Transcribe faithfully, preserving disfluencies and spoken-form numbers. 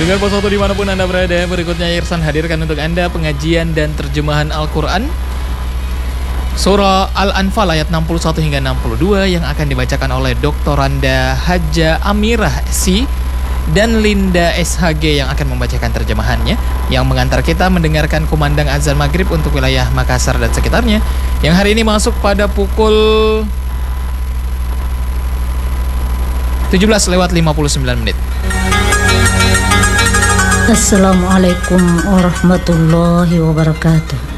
Dengan Posoto dimanapun Anda berada, berikutnya Irsan hadirkan untuk Anda pengajian dan terjemahan Al-Quran Surah Al-Anfal ayat enam puluh satu hingga enam puluh dua yang akan dibacakan oleh Doktoranda Haja Amirah Si dan Linda S H G yang akan membacakan terjemahannya, yang mengantar kita mendengarkan kumandang azan maghrib untuk wilayah Makassar dan sekitarnya, yang hari ini masuk pada pukul tujuh belas lewat lima puluh sembilan menit. Assalamualaikum warahmatullahi wabarakatuh.